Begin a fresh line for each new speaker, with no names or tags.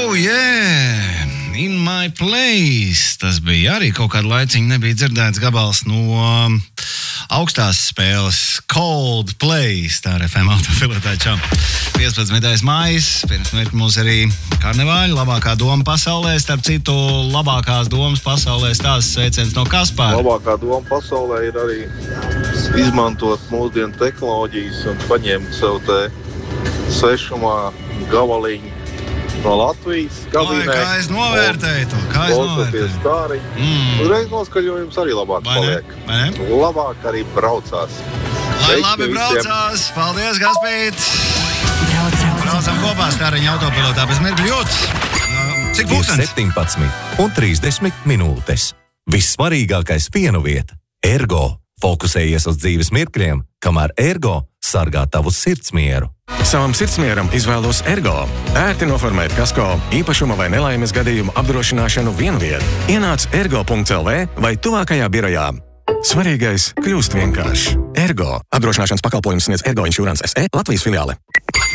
Oh, yeah! In My Place. Tas bija arī kaut kādu laiciņu nebija dzirdēts gabals no augstās spēles Coldplay, Star FM autopilotā čau. 15. mājas, pirms mirkli mums arī karnevāļi, labākā doma pasaulē, starp citu labākās domas pasaulē stāsts sveiciens no Kaspāra.
Labākā doma pasaulē ir arī izmantot mūsdienu tehnoloģijas un paņemt sev te svešumā gabaliņu no Latvijas kabīnē.
Kā es novērtēju to? Kā es novērtēju?
Uzreiz noskaļojums arī labāk paliek. Labāk arī braucās.
Lai labi braucās. Paldies, Gaspīt. Braucam kopā Stāriņa autopilotā bez mirkļu jūtas. Cik pulkstens?
17:30 minūtes. Vissvarīgākais vienu vieta. Ergo. Fokusējies uz dzīves mirkļiem, kamēr Ergo sargā tavu sirdsmieru.
Savam sirdsmieram izvēlos Ergo. Ērti noformēt kasko, īpašuma vai nelaimes gadījumu apdrošināšanu vienviet. Ienāc ergo.lv vai tuvākajā birojā. Svarīgais kļūst vienkārši. Ergo. Apdrošināšanas pakalpojums sniedz Ergo Insurance SE Latvijas filiāle.